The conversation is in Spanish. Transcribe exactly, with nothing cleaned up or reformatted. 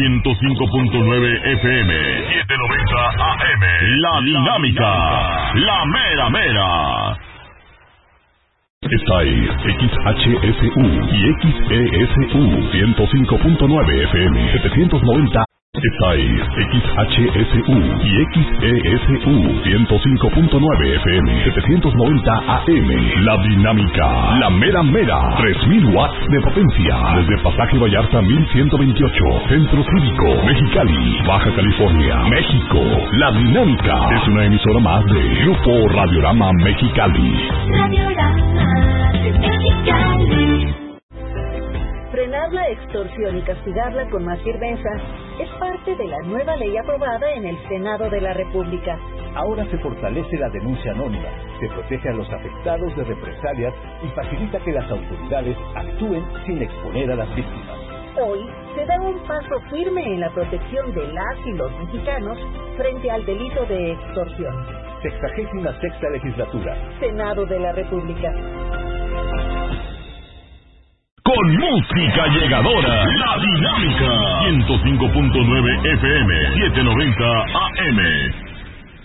ciento cinco punto nueve F M, setecientos noventa A M. La Dinámica, la mera mera. Esta es X H S U y X E S U ciento cinco punto nueve F M, setecientos noventa. Esta es X H S U y X E S U ciento cinco punto nueve F M, setecientos noventa A M. La Dinámica, la mera mera, tres mil watts de potencia. Desde Pasaje Vallarta mil ciento veintiocho, Centro Cívico, Mexicali, Baja California, México. La Dinámica es una emisora más de Grupo Radiorama Mexicali. Radiorama Mexicali. Frenar la extorsión y castigarla con más firmeza es parte de la nueva ley aprobada en el Senado de la República. Ahora se fortalece la denuncia anónima, se protege a los afectados de represalias y facilita que las autoridades actúen sin exponer a las víctimas. Hoy se da un paso firme en la protección de las y los mexicanos frente al delito de extorsión. Sexagésima sexta legislatura. Senado de la República. Con música llegadora, La Dinámica, ciento cinco punto nueve F M, setecientos noventa A M.